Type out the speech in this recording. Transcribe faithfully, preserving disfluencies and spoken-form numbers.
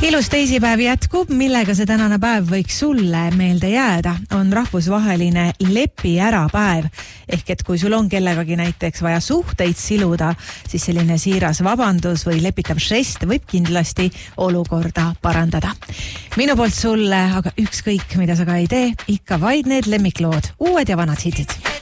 Ilus teisipäev jätkub, millega see tänane päev võiks sulle meelde jääda, on rahvusvaheline lepi ära päev. Ehk et kui sul on kellegagi näiteks vaja suhteid siluda, siis selline siiras vabandus või lepitav žest võib kindlasti olukorda parandada. Minu poolt sulle, aga ükskõik mida sa ka ei tee, ikka vaid need lemmiklood, uued ja vanad hitid.